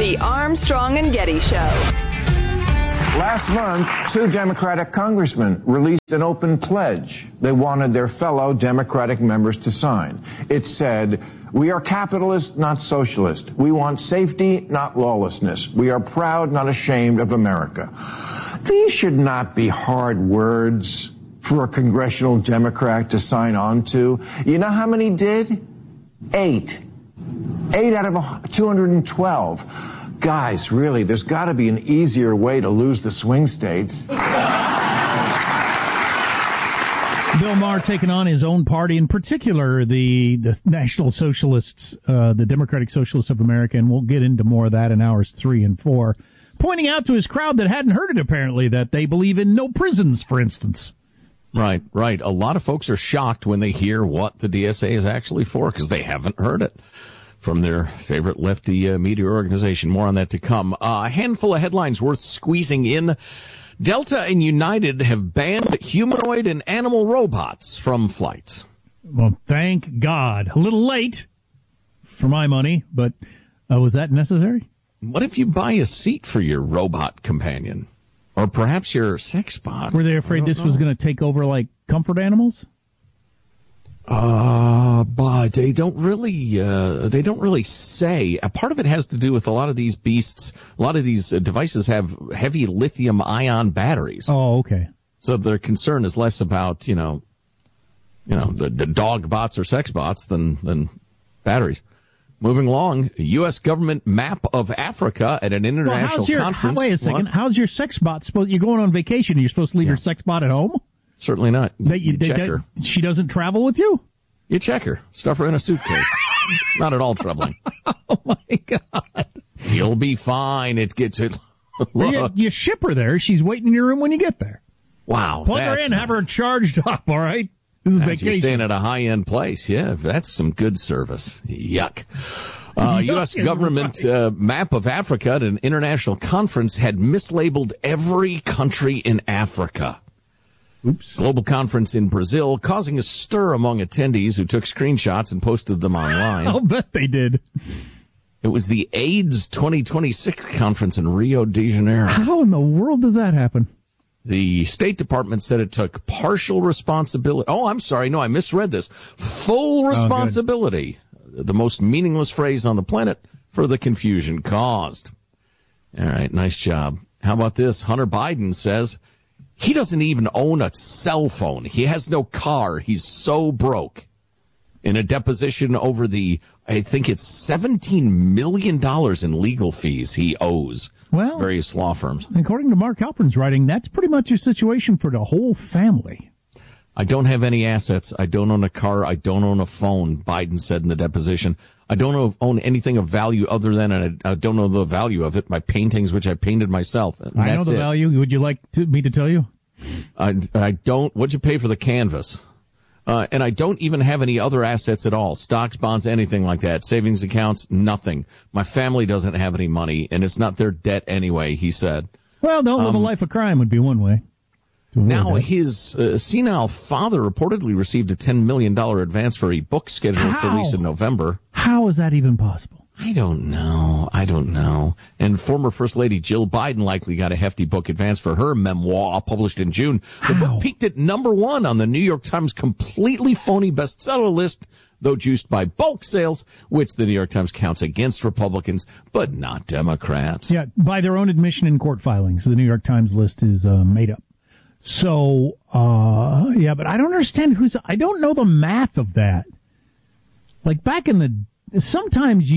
The Armstrong and Getty Show. Last month, 2 Democratic congressmen released an open pledge they wanted their fellow Democratic members to sign. It said, "We are capitalist, not socialist. We want safety, not lawlessness. We are proud, not ashamed of America." These should not be hard words for a congressional Democrat to sign on to. You know how many did? 8. 8 out of 212. Guys, really, there's got to be an easier way to lose the swing states. Bill Maher taking on his own party, in particular the National Socialists, the Democratic Socialists of America, and we'll get into more of that in hours 3 and 4, pointing out to his crowd that hadn't heard it, apparently, that they believe in no prisons, for instance. Right. A lot of folks are shocked when they hear what the DSA is actually for, because they haven't heard it from their favorite lefty media organization. More on that to come. A handful of headlines worth squeezing in. Delta and United have banned humanoid and animal robots from flights. Well, thank God. A little late, for my money, but was that necessary? What if you buy a seat for your robot companion? Or perhaps your sex bot? Were they afraid this was going to take over like comfort animals? But they don't really say. A part of it has to do with a lot of these beasts, a lot of these devices have heavy lithium ion batteries. Oh, okay. So their concern is less about, the dog bots or sex bots than batteries. Moving along, U.S. government map of Africa at an international conference. Wait a second. How's your sex bot supposed? You're going on vacation. You're supposed to leave your sex bot at home? Certainly not. You check her. She doesn't travel with you? You check her. Stuff her in a suitcase. Not at all troubling. Oh, my God. You'll be fine. It gets it. You ship her there. She's waiting in your room when you get there. Wow. Plug her in. Nice. Have her charged up, all right? This is vacation. You're staying at a high-end place. Yeah, that's some good service. Yuck. U.S. government map of Africa at an international conference had mislabeled every country in Africa. Oops. Global conference in Brazil, causing a stir among attendees who took screenshots and posted them online. I'll bet they did. It was the AIDS 2026 conference in Rio de Janeiro. How in the world does that happen? The State Department said it took partial responsibility. Oh, I'm sorry. No, I misread this. Full responsibility. The most meaningless phrase on the planet for the confusion caused. All right, nice job. How about this? Hunter Biden says he doesn't even own a cell phone. He has no car. He's so broke. In a deposition over I think it's $17 million in legal fees he owes various law firms. According to Mark Halpern's writing, that's pretty much your situation for the whole family. I don't have any assets. I don't own a car. I don't own a phone, Biden said in the deposition. I don't own anything of value other than, I don't know the value of it, my paintings, which I painted myself. I know the value. Would you like me to tell you? I don't. What'd you pay for the canvas? And I don't even have any other assets at all. Stocks, bonds, anything like that. Savings accounts, nothing. My family doesn't have any money, and it's not their debt anyway, he said. Well, don't live a life of crime would be one way. Now, his senile father reportedly received a $10 million advance for a book scheduled for release in November. How is that even possible? I don't know. And former First Lady Jill Biden likely got a hefty book advance for her memoir published in June. The book peaked at #1 on the New York Times completely phony bestseller list, though juiced by bulk sales, which the New York Times counts against Republicans, but not Democrats. Yeah, by their own admission in court filings, the New York Times list is made up. So, but I don't understand I don't know the math of that. Like back in sometimes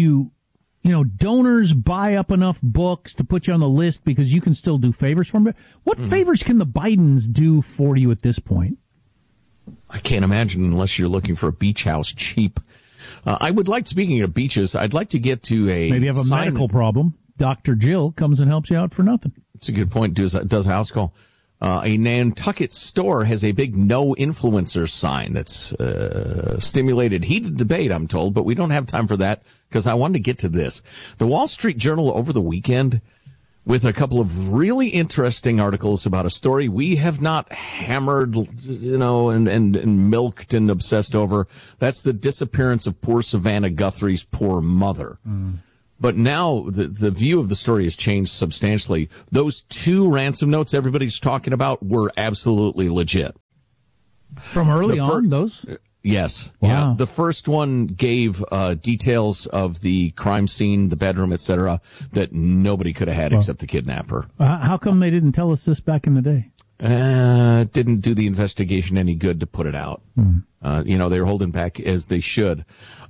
donors buy up enough books to put you on the list because you can still do favors for them. What favors can the Bidens do for you at this point? I can't imagine unless you're looking for a beach house cheap. I would like, speaking of beaches, I'd like to get to maybe you have a medical problem. Dr. Jill comes and helps you out for nothing. That's a good point. Does a house call. A Nantucket store has a big no influencer sign that's stimulated heated debate, I'm told, but we don't have time for that because I wanted to get to this. The Wall Street Journal over the weekend with a couple of really interesting articles about a story we have not hammered, and milked and obsessed over. That's the disappearance of poor Savannah Guthrie's poor mother. But now the view of the story has changed substantially. Those 2 ransom notes everybody's talking about were absolutely legit. From early on, those? Yes. Wow. Yeah. The first one gave details of the crime scene, the bedroom, etc., that nobody could have had except the kidnapper. How come they didn't tell us this back in the day? Didn't do the investigation any good to put it out. They were holding back as they should.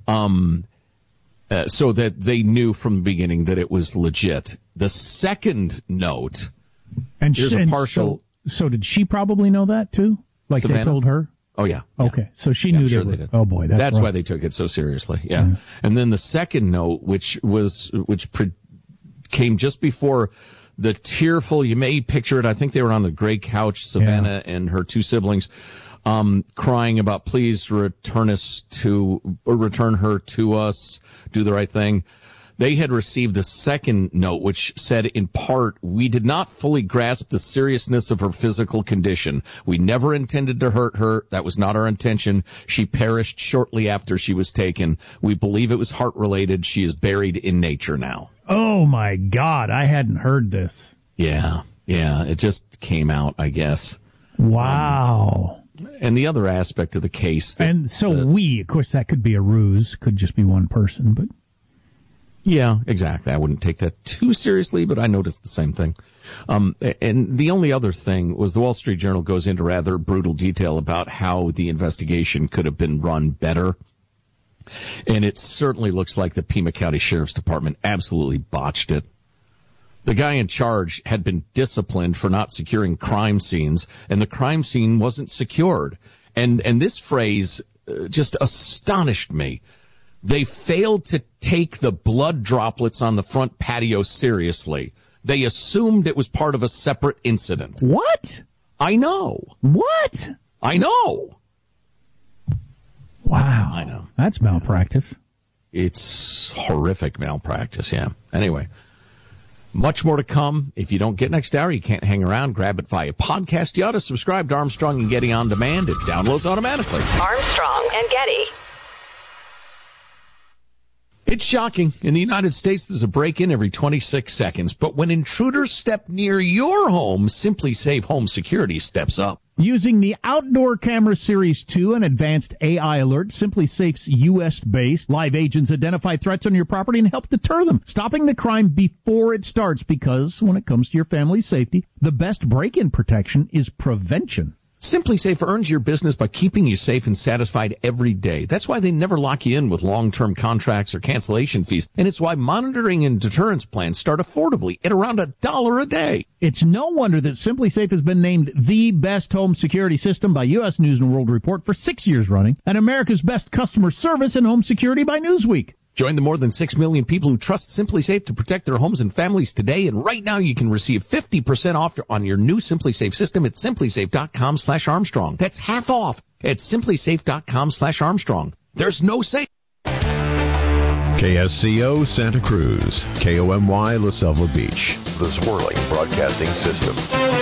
So that they knew from the beginning that it was legit. The second note, there's a partial. So did she probably know that too? Like Savannah? They told her? Oh, yeah. Okay, so she knew sure they did. Oh, boy. That's why they took it so seriously, yeah. And then the second note, which came just before the tearful, you may picture it, I think they were on the gray couch, Savannah and her 2 siblings, crying about, please return her to us, do the right thing. They had received the second note, which said, in part, we did not fully grasp the seriousness of her physical condition. We never intended to hurt her. That was not our intention. She perished shortly after she was taken. We believe it was heart-related. She is buried in nature now. Oh, my God. I hadn't heard this. Yeah. It just came out, I guess. Wow. And the other aspect of the case. And so of course, that could be a ruse. Could just be one person, but. Yeah, exactly. I wouldn't take that too seriously, but I noticed the same thing. And the only other thing was the Wall Street Journal goes into rather brutal detail about how the investigation could have been run better. And it certainly looks like the Pima County Sheriff's Department absolutely botched it. The guy in charge had been disciplined for not securing crime scenes, and the crime scene wasn't secured. And this phrase just astonished me. They failed to take the blood droplets on the front patio seriously. They assumed it was part of a separate incident. What? I know. What? I know. Wow. I know. That's malpractice. It's horrific malpractice, yeah. Anyway, much more to come. If you don't get next hour, you can't hang around. Grab it via podcast. You ought to subscribe to Armstrong and Getty On Demand. It downloads automatically. Armstrong and Getty. It's shocking. In the United States, there's a break-in every 26 seconds. But when intruders step near your home, Simply Safe Home Security steps up. Using the Outdoor Camera Series 2 and advanced AI alert, Simply Safe's U.S.-based live agents identify threats on your property and help deter them, stopping the crime before it starts, because when it comes to your family's safety, the best break-in protection is prevention. Simply Safe earns your business by keeping you safe and satisfied every day. That's why they never lock you in with long-term contracts or cancellation fees. And it's why monitoring and deterrence plans start affordably at around $1 a day. It's no wonder that Simply Safe has been named the best home security system by U.S. News & World Report for 6 years running, and America's best customer service in home security by Newsweek. Join the more than 6 million people who trust Simply Safe to protect their homes and families today. And right now you can receive 50% off on your new Simply Safe system at simplysafe.com/Armstrong. That's half off at simplysafe.com/Armstrong. There's no safe. KSCO Santa Cruz, KOMY La Selva Beach, the Swirling Broadcasting System.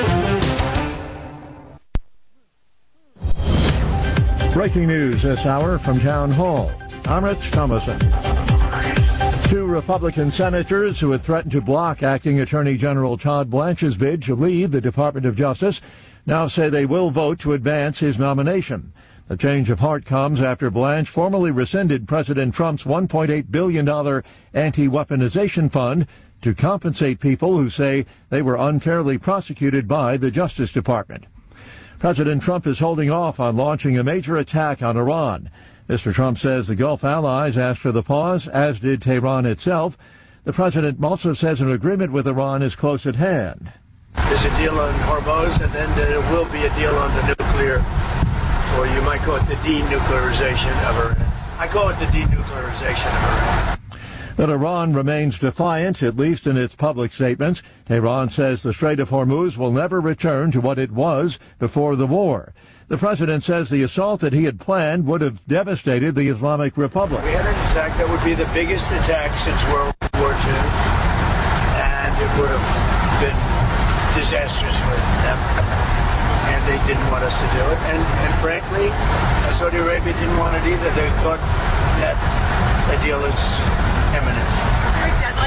Breaking news this hour from Town Hall. I'm Rich Thomason. 2 Republican senators who had threatened to block acting Attorney General Todd Blanche's bid to lead the Department of Justice now say they will vote to advance his nomination. The change of heart comes after Blanche formally rescinded President Trump's $1.8 billion anti-weaponization fund to compensate people who say they were unfairly prosecuted by the Justice Department. President Trump is holding off on launching a major attack on Iran. Mr. Trump says the Gulf allies asked for the pause, as did Tehran itself. The president also says an agreement with Iran is close at hand. There's a deal on Hormuz, and then there will be a deal on the nuclear, or you might call it the denuclearization of Iran. I call it the denuclearization of Iran. But Iran remains defiant, at least in its public statements. Tehran says the Strait of Hormuz will never return to what it was before the war. The president says the assault that he had planned would have devastated the Islamic Republic. We had an attack that would be the biggest attack since World War II, and it would have been disastrous for them. And they didn't want us to do it. And frankly, Saudi Arabia didn't want it either. They thought that a deal is imminent.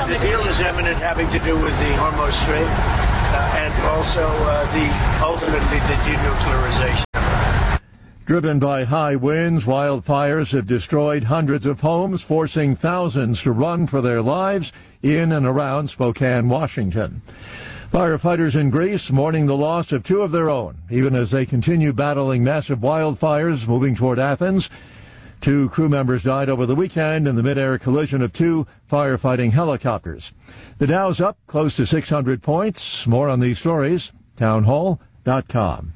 The deal is imminent, having to do with the Hormuz Strait and also ultimately the denuclearization. Driven by high winds, wildfires have destroyed hundreds of homes, forcing thousands to run for their lives in and around Spokane, Washington. Firefighters in Greece mourning the loss of two of their own, even as they continue battling massive wildfires moving toward Athens. 2 crew members died over the weekend in the mid-air collision of 2 firefighting helicopters. The Dow's up close to 600 points. More on these stories, townhall.com.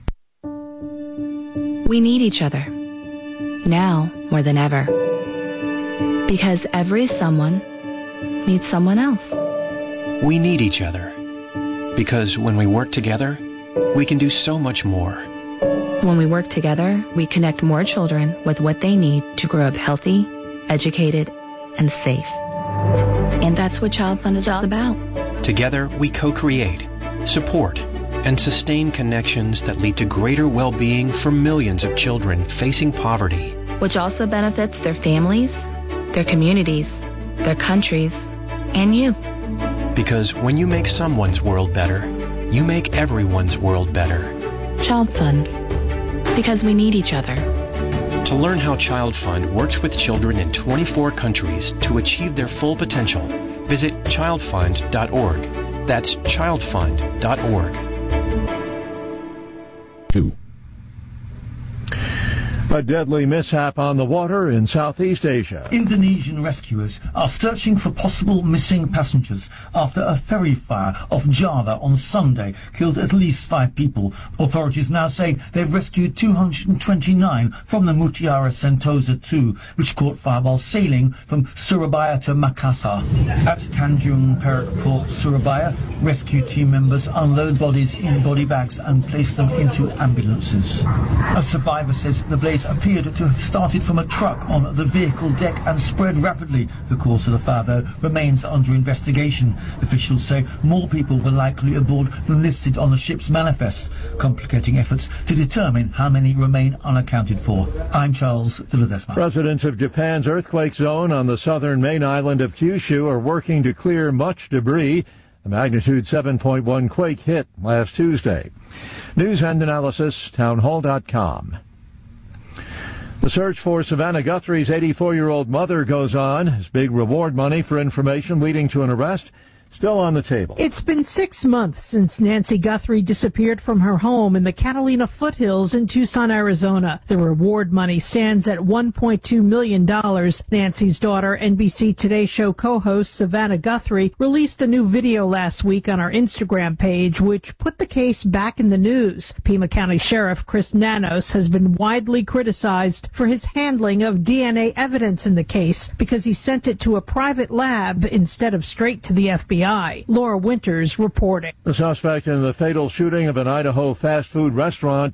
We need each other, now more than ever, because every someone needs someone else. We need each other, because when we work together, we can do so much more. When we work together, we connect more children with what they need to grow up healthy, educated, and safe. And that's what Child Fund is all about. Together, we co-create, support, and sustain connections that lead to greater well-being for millions of children facing poverty. Which also benefits their families, their communities, their countries, and you. Because when you make someone's world better, you make everyone's world better. Child Fund. Because we need each other. To learn how Child Fund works with children in 24 countries to achieve their full potential, visit childfund.org. That's childfund.org. 2. A deadly mishap on the water in Southeast Asia. Indonesian rescuers are searching for possible missing passengers after a ferry fire off Java on Sunday killed at least 5 people. Authorities now say they've rescued 229 from the Mutiara Sentosa 2, which caught fire while sailing from Surabaya to Makassar. At Tanjung Perak Port, Surabaya, rescue team members unload bodies in body bags and place them into ambulances. A survivor says the blaze appeared to have started from a truck on the vehicle deck and spread rapidly. The cause of the fire, though, remains under investigation. Officials say more people were likely aboard than listed on the ship's manifest, complicating efforts to determine how many remain unaccounted for. I'm Charles de Ledesma. Residents of Japan's earthquake zone on the southern main island of Kyushu are working to clear much debris. A magnitude 7.1 quake hit last Tuesday. News and analysis, townhall.com. The search for Savannah Guthrie's 84-year-old mother goes on as big reward money for information leading to an arrest still on the table. It's been 6 months since Nancy Guthrie disappeared from her home in the Catalina foothills in Tucson, Arizona. The reward money stands at $1.2 million. Nancy's daughter, NBC Today Show co-host Savannah Guthrie, released a new video last week on our Instagram page, which put the case back in the news. Pima County Sheriff Chris Nanos has been widely criticized for his handling of DNA evidence in the case because he sent it to a private lab instead of straight to the FBI. Laura Winters reporting. The suspect in the fatal shooting of an Idaho fast food restaurant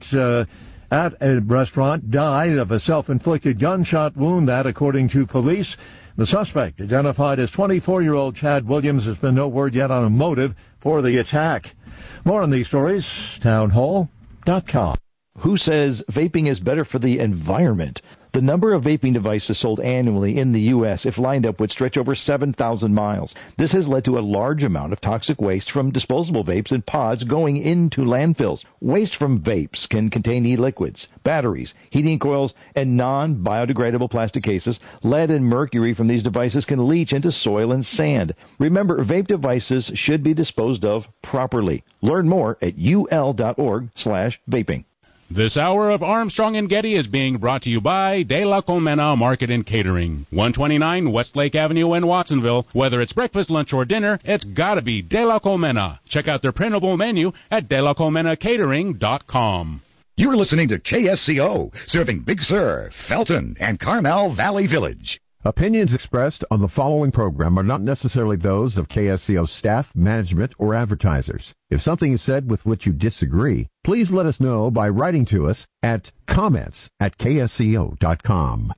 died of a self-inflicted gunshot wound that, according to police, the suspect, identified as 24-year-old Chad Williams, has been no word yet on a motive for the attack. More on these stories, townhall.com. Who says vaping is better for the environment? The number of vaping devices sold annually in the U.S., if lined up, would stretch over 7,000 miles. This has led to a large amount of toxic waste from disposable vapes and pods going into landfills. Waste from vapes can contain e-liquids, batteries, heating coils, and non-biodegradable plastic cases. Lead and mercury from these devices can leach into soil and sand. Remember, vape devices should be disposed of properly. Learn more at ul.org/vaping. This hour of Armstrong and Getty is being brought to you by De La Colmena Market and Catering, 129 Westlake Avenue in Watsonville. Whether it's breakfast, lunch, or dinner, it's gotta be De La Colmena. Check out their printable menu at delacolmenacatering.com. You're listening to KSCO, serving Big Sur, Felton, and Carmel Valley Village. Opinions expressed on the following program are not necessarily those of KSCO staff, management, or advertisers. If something is said with which you disagree, please let us know by writing to us at comments@ksco.com.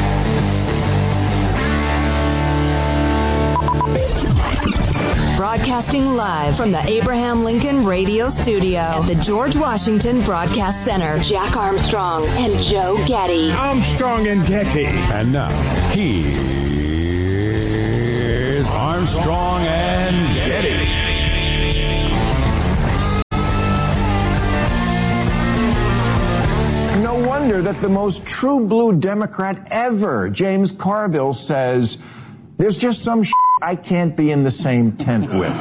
Broadcast Broadcasting live from the Abraham Lincoln Radio Studio at the George Washington Broadcast Center. Jack Armstrong and Joe Getty. Armstrong and Getty. And now, here's Armstrong and Getty. No wonder that the most true blue Democrat ever, James Carville, says, there's just some shit I can't be in the same tent with.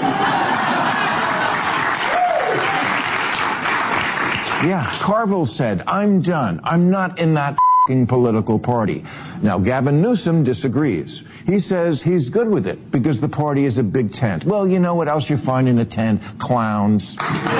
Yeah, Carville said, I'm done. I'm not in that f***ing political party. Now, Gavin Newsom disagrees. He says he's good with it because the party is a big tent. Well, you know what else you find in a tent? Clowns.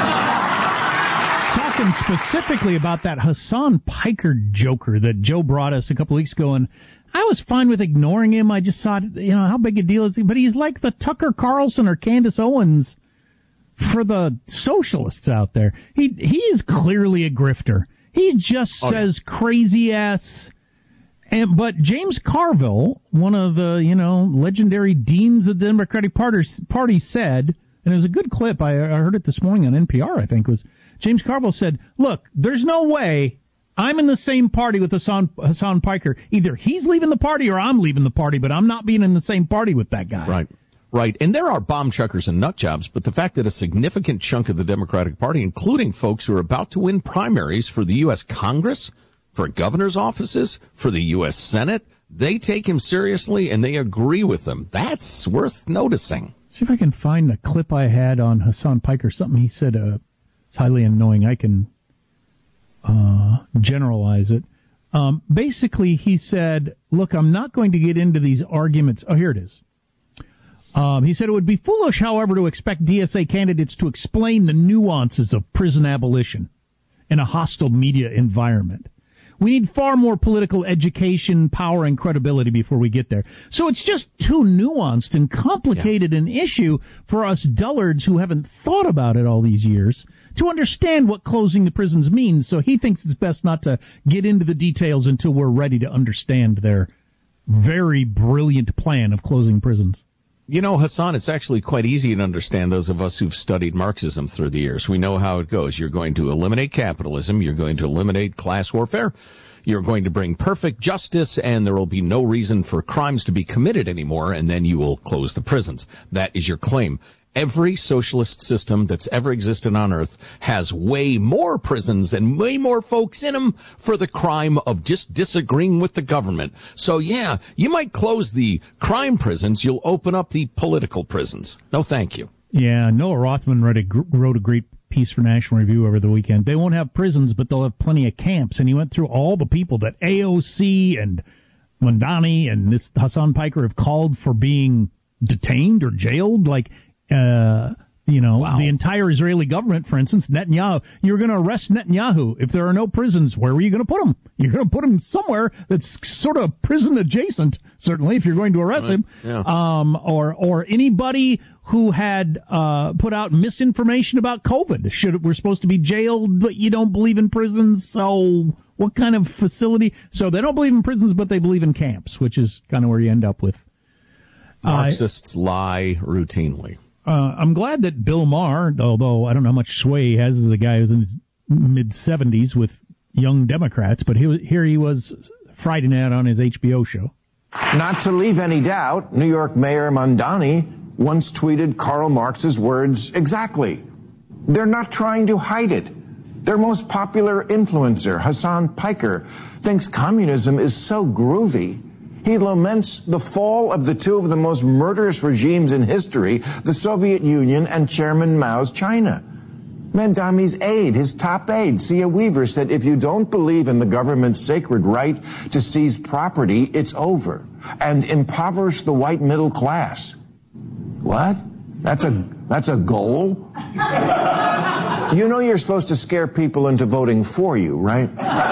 Talking specifically about that Hassan Piker joker that Joe brought us a couple weeks ago, and I was fine with ignoring him. I just thought, how big a deal is he? But he's like the Tucker Carlson or Candace Owens for the socialists out there. He is clearly a grifter. He just says crazy ass. But James Carville, one of the legendary deans of the Democratic Party, said, and it was a good clip. I heard it this morning on NPR. I think was James Carville said, "Look, there's no way I'm in the same party with Hassan Piker. Either he's leaving the party or I'm leaving the party, but I'm not being in the same party with that guy." Right. And there are bomb chuckers and nut jobs, but the fact that a significant chunk of the Democratic Party, including folks who are about to win primaries for the U.S. Congress, for governor's offices, for the U.S. Senate, they take him seriously and they agree with him. That's worth noticing. See if I can find a clip I had on Hassan Piker, something he said it's highly annoying. I can generalize it. Basically, he said, look, I'm not going to get into these arguments. Oh, here it is. He said it would be foolish, however, to expect DSA candidates to explain the nuances of prison abolition in a hostile media environment. We need far more political education, power, and credibility before we get there. So it's just too nuanced and complicated an issue for us dullards who haven't thought about it all these years to understand what closing the prisons means. So he thinks it's best not to get into the details until we're ready to understand their very brilliant plan of closing prisons. Hassan, it's actually quite easy to understand those of us who've studied Marxism through the years. We know how it goes. You're going to eliminate capitalism. You're going to eliminate class warfare. You're going to bring perfect justice, and there will be no reason for crimes to be committed anymore, and then you will close the prisons. That is your claim. Every socialist system that's ever existed on Earth has way more prisons and way more folks in them for the crime of just disagreeing with the government. So, yeah, you might close the crime prisons. You'll open up the political prisons. No, thank you. Yeah, Noah Rothman wrote a great piece for National Review over the weekend. They won't have prisons, but they'll have plenty of camps. And he went through all the people that AOC and Mondani and this Hassan Piker have called for being detained or jailed, the entire Israeli government, for instance, Netanyahu, you're going to arrest Netanyahu. If there are no prisons, where are you going to put him? You're going to put him somewhere that's sort of prison adjacent, certainly, if you're going to arrest him. Yeah. Or anybody who had put out misinformation about COVID. We're supposed to be jailed, but you don't believe in prisons, so what kind of facility? So they don't believe in prisons, but they believe in camps, which is kind of where you end up with. Marxists lie routinely. I'm glad that Bill Maher, although I don't know how much sway he has as a guy who's in his mid-70s with young Democrats, but here he was Friday night on his HBO show. Not to leave any doubt, New York Mayor Mondani once tweeted Karl Marx's words exactly. They're not trying to hide it. Their most popular influencer, Hassan Piker, thinks communism is so groovy. He laments the fall of two of the most murderous regimes in history, the Soviet Union and Chairman Mao's China. Mondani's aide, his top aide, Sia Weaver, said, if you don't believe in the government's sacred right to seize property, it's over, and impoverish the white middle class. What? That's a goal? You know you're supposed to scare people into voting for you, right?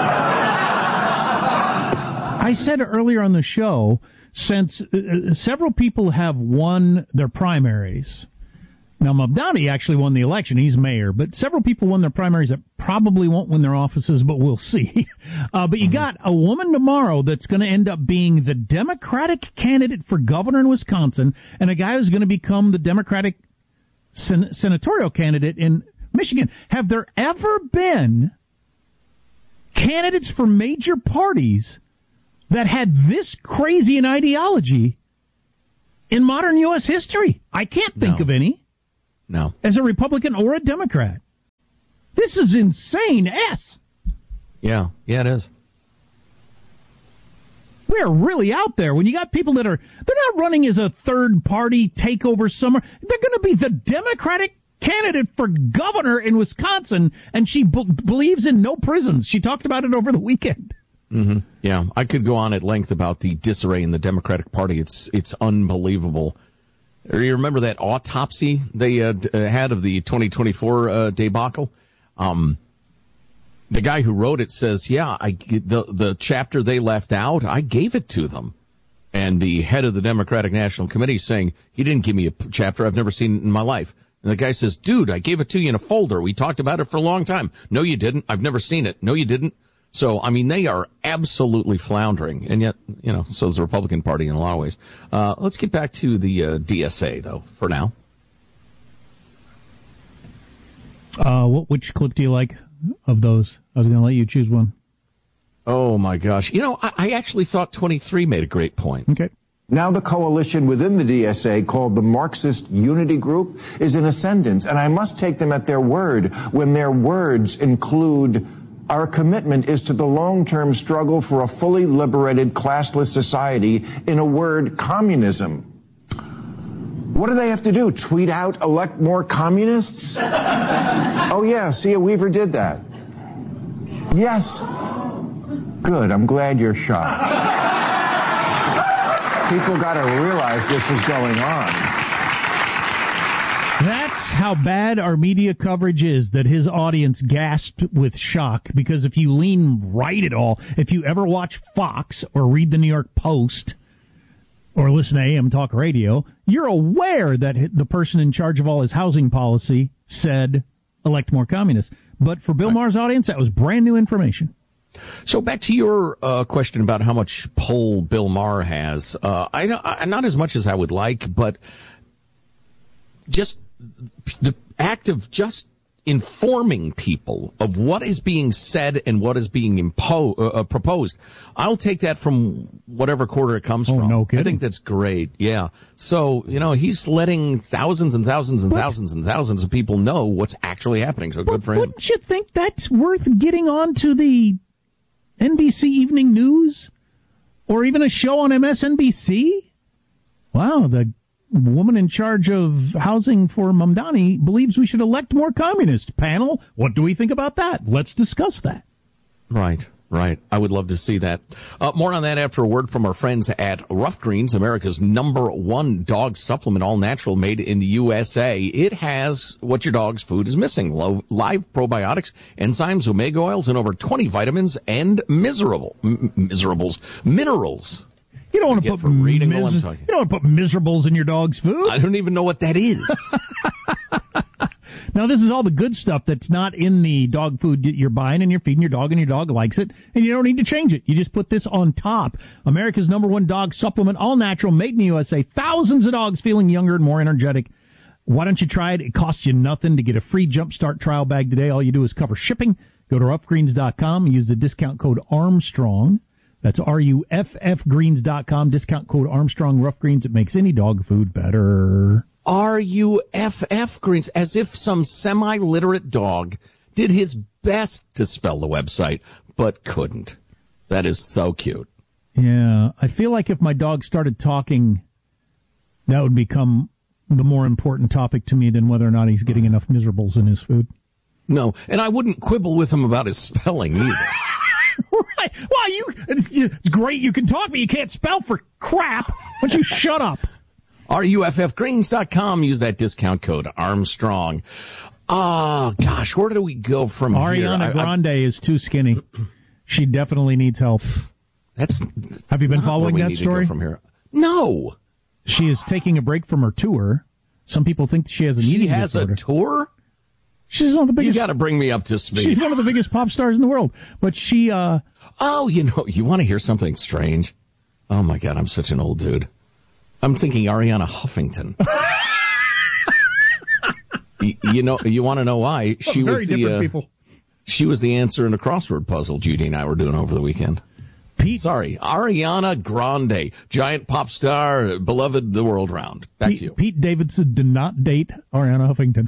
I said earlier on the show, since several people have won their primaries. Now, Mondani actually won the election. He's mayor. But several people won their primaries that probably won't win their offices, but we'll see. But you got a woman tomorrow that's going to end up being the Democratic candidate for governor in Wisconsin and a guy who's going to become the Democratic senatorial candidate in Michigan. Have there ever been candidates for major parties that had this crazy an ideology in modern U.S. history? I can't think of any. No. As a Republican or a Democrat. This is insane. Yeah, it is. We're really out there when you got people they're not running as a third party takeover somewhere. They're going to be the Democratic candidate for governor in Wisconsin, and she believes in no prisons. She talked about it over the weekend. Mm-hmm. Yeah, I could go on at length about the disarray in the Democratic Party. It's unbelievable. You remember that autopsy they had of the 2024 debacle? The guy who wrote it says, the chapter they left out, I gave it to them. And the head of the Democratic National Committee saying, he didn't give me a chapter I've never seen in my life. And the guy says, dude, I gave it to you in a folder. We talked about it for a long time. No, you didn't. I've never seen it. No, you didn't. So, I mean, they are absolutely floundering. And yet, so is the Republican Party in a lot of ways. Let's get back to the DSA, though, for now. Which clip do you like of those? I was going to let you choose one. Oh, my gosh. I actually thought 23 made a great point. Okay. Now the coalition within the DSA, called the Marxist Unity Group, is in ascendance, and I must take them at their word when their words include, our commitment is to the long-term struggle for a fully liberated, classless society, in a word, communism. What do they have to do? Tweet out, elect more communists? Oh, yeah, Sia Weaver did that. Yes. Good, I'm glad you're shocked. People got to realize this is going on. That's how bad our media coverage is, that his audience gasped with shock, because if you lean right at all, if you ever watch Fox or read the New York Post or listen to AM Talk Radio, you're aware that the person in charge of all his housing policy said, elect more communists. But for Bill Maher's audience, that was brand new information. So back to your question about how much pull Bill Maher has. Not as much as I would like, but just the act of just informing people of what is being said and what is being proposed. I'll take that from whatever quarter it comes from. No kidding. I think that's great. Yeah. So, he's letting thousands and thousands and thousands and thousands of people know what's actually happening. So good for him. Wouldn't you think that's worth getting on to the NBC Evening News or even a show on MSNBC? Wow, the woman in charge of housing for Mamdani believes we should elect more communists. Panel, what do we think about that? Let's discuss that. Right. I would love to see that. More on that after a word from our friends at Rough Greens, America's #1 dog supplement, all natural, made in the USA. It has what your dog's food is missing: live probiotics, enzymes, omega oils, and over 20 vitamins and minerals. You don't want to put miserables in your dog's food. I don't even know what that is. Now, this is all the good stuff that's not in the dog food you're buying and you're feeding your dog, and your dog likes it, and you don't need to change it. You just put this on top. America's #1 dog supplement, all natural, made in the USA. Thousands of dogs feeling younger and more energetic. Why don't you try it? It costs you nothing to get a free Jumpstart trial bag today. All you do is cover shipping. Go to roughgreens.com and use the discount code Armstrong. That's RUFFgreens.com, discount code Armstrong. Rough Greens, it makes any dog food better. RUFF Greens, as if some semi-literate dog did his best to spell the website, but couldn't. That is so cute. Yeah, I feel like if my dog started talking, that would become the more important topic to me than whether or not he's getting enough miserables in his food. No, and I wouldn't quibble with him about his spelling either. Right. Well, it's great you can talk, but you can't spell for crap. Why don't you shut up? RUFFgreens.com. Use that discount code Armstrong. Oh, gosh, where do we go from here? Ariana Grande is too skinny. She definitely needs help. Have you been following that story? From here. No. She is taking a break from her tour. Some people think she has an eating disorder. She has a tour? She's one of the biggest. You got to bring me up to speed. She's one of the biggest pop stars in the world. But she, Oh, you want to hear something strange? Oh, my God, I'm such an old dude. I'm thinking Ariana Huffington. You want to know why? She Very was different people. She was the answer in a crossword puzzle Judy and I were doing over the weekend. Ariana Grande, giant pop star, beloved the world round. Back to you. Pete Davidson did not date Ariana Huffington.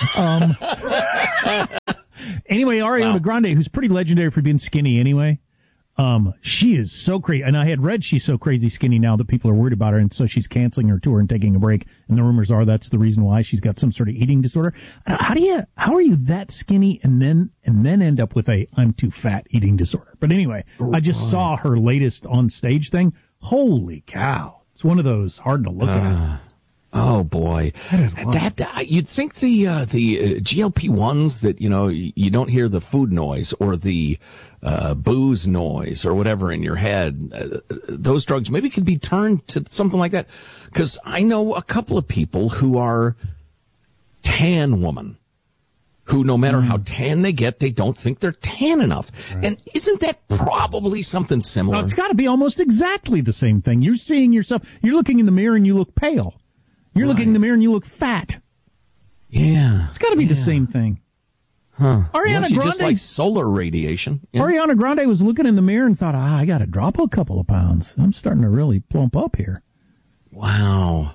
Anyway, Ariana Grande, who's pretty legendary for being skinny anyway, she is so crazy. And I had read she's so crazy skinny now that people are worried about her, and so she's canceling her tour and taking a break. And the rumors are that's the reason why she's got some sort of eating disorder. How are you that skinny and then end up with a I'm too fat eating disorder? But anyway, I just saw her latest on stage thing. Holy cow! It's one of those hard to look at. Oh boy, you'd think the GLP-1s that you don't hear the food noise or the booze noise or whatever in your head. Those drugs maybe could be turned to something like that. Because I know a couple of people who are tan women who, no matter how tan they get, they don't think they're tan enough. Right. And isn't that probably something similar? No, it's got to be almost exactly the same thing. You're seeing yourself. You're looking in the mirror and you look pale. You're looking in the mirror and you look fat. Yeah. It's got to be the same thing. Huh. Ariana Grande, just like solar radiation. Yeah. Ariana Grande was looking in the mirror and thought, I got to drop a couple of pounds. I'm starting to really plump up here. Wow.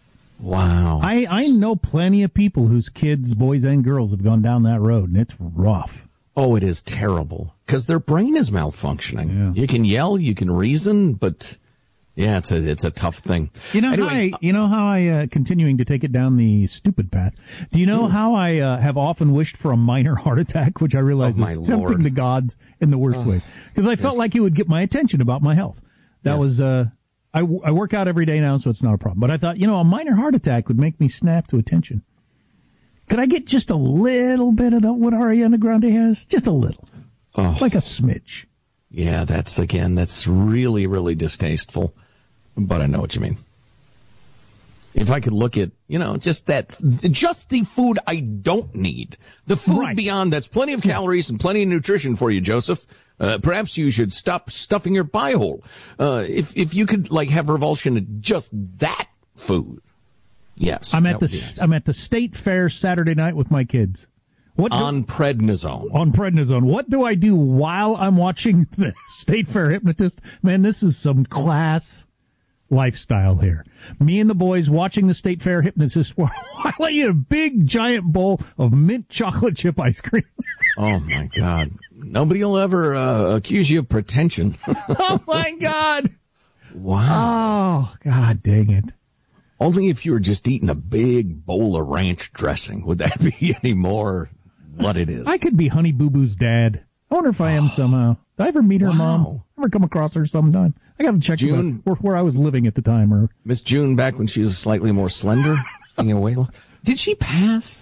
I know plenty of people whose kids, boys and girls, have gone down that road, and it's rough. Oh, it is terrible. Because their brain is malfunctioning. Yeah. You can yell, you can reason, but... yeah, it's a tough thing. How I continuing to take it down the stupid path. Do you know how I have often wished for a minor heart attack, which I realize is tempting the gods in the worst way, because I felt like it would get my attention about my health. That was I work out every day now, so it's not a problem. But I thought, a minor heart attack would make me snap to attention. Could I get just a little bit of what Ariana Grande has? Just a little. It's like a smidge. Yeah, that's really, really distasteful. But I know what you mean. If I could look at, just the food I don't need. The food beyond that's plenty of calories and plenty of nutrition for you, Joseph. Perhaps you should stop stuffing your pie hole. If you could, have revulsion at just that food. Yes. I'm at the state fair Saturday night with my kids. On prednisone. On prednisone. What do I do while I'm watching the state fair hypnotist? Man, this is some class lifestyle here. Me and the boys watching the state fair hypnotist while I eat a big giant bowl of mint chocolate chip ice cream. Oh my God. Nobody will ever accuse you of pretension. Oh my God. Wow. Oh, God dang it. Only if you were just eating a big bowl of ranch dressing would that be any more what it is. I could be Honey Boo Boo's dad. I wonder if I am somehow. Did I ever meet her mom? Ever come across her sometime? I got to check where I was living at the time. Or Miss June back when she was slightly more slender. Speaking of weight loss. Did she pass?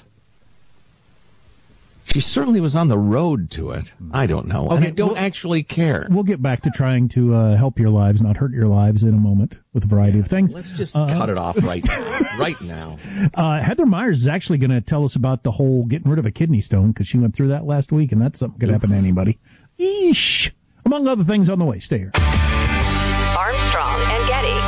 She certainly was on the road to it. I don't know. Okay, and I don't actually care. We'll get back to trying to help your lives, not hurt your lives in a moment with a variety of things. Let's just cut it off right now. Heather Myers is actually going to tell us about the whole getting rid of a kidney stone, because she went through that last week, and that's something that could happen to anybody. Eesh. Among other things on the way. Stay here. Armstrong and Getty.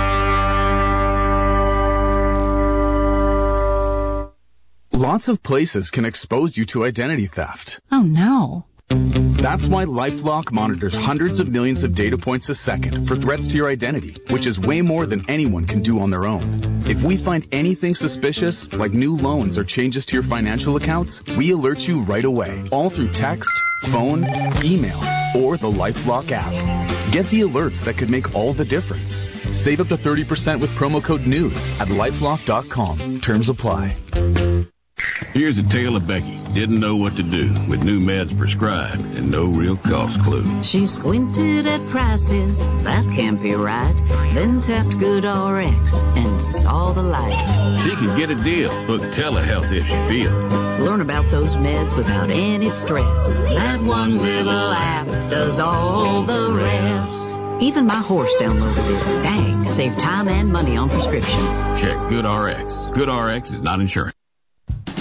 Lots of places can expose you to identity theft. Oh, no. That's why LifeLock monitors hundreds of millions of data points a second for threats to your identity, which is way more than anyone can do on their own. If we find anything suspicious, like new loans or changes to your financial accounts, we alert you right away, all through text, phone, email, or the LifeLock app. Get the alerts that could make all the difference. Save up to 30% with promo code NEWS at LifeLock.com. Terms apply. Here's a tale of Becky. Didn't know what to do with new meds prescribed and no real cost clue. She squinted at prices, that can't be right. Then tapped GoodRx and saw the light. She could get a deal. Book telehealth if she feels. Learn about those meds without any stress. That one little app does all the rest. Even my horse downloaded it. Dang, saved time and money on prescriptions. Check GoodRx. GoodRx is not insurance.